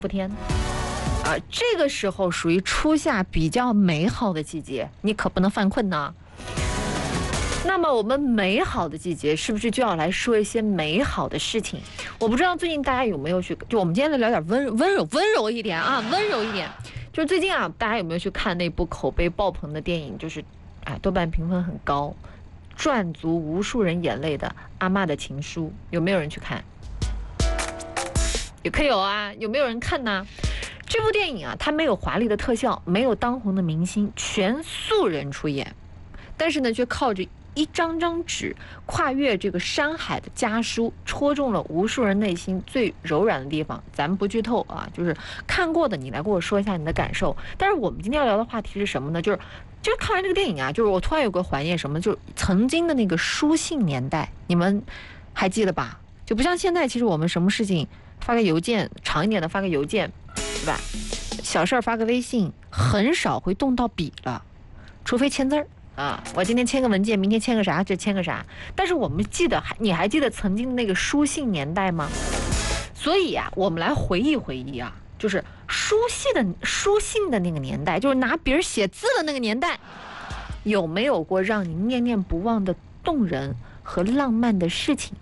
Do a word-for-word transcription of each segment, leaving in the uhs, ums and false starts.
伏天，啊，这个时候属于初夏比较美好的季节，你可不能犯困呐。那么我们美好的季节是不是就要来说一些美好的事情？我不知道最近大家有没有去，就我们今天来聊点温温柔温柔一点啊，温柔一点。就是最近啊，大家有没有去看那部口碑爆棚的电影？就是啊，豆瓣评分很高，赚足无数人眼泪的《阿嬷的情书》，有没有人去看？也可以有啊，有没有人看呢？这部电影啊，它没有华丽的特效，没有当红的明星，全素人出演，但是呢，却靠着一张张纸跨越这个山海的家书，戳中了无数人内心最柔软的地方。咱们不剧透啊，就是看过的你来跟我说一下你的感受。但是我们今天要聊的话题是什么呢？就是就是看完这个电影啊，就是我突然有个怀念什么，就是曾经的那个书信年代，你们还记得吧？就不像现在，其实我们什么事情发个邮件，长一点的发个邮件，对吧？小事儿发个微信，很少会动到笔了，除非签字儿。啊，我今天签个文件，明天签个啥就签个啥。但是我们记得，你还记得曾经那个书信年代吗？所以啊，我们来回忆回忆啊，就是书信的书信的那个年代，就是拿笔写字的那个年代，有没有过让你念念不忘的动人和浪漫的事情？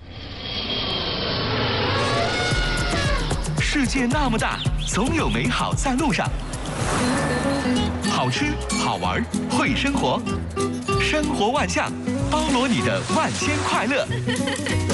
世界那么大，总有美好在路上。好吃、好玩、会生活，生活万象，包罗你的万千快乐。